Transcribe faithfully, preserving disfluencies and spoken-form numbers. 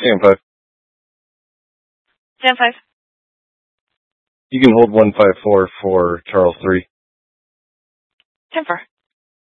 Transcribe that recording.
Stand five. Stand five. You can hold one five four for Charles three. Stand four.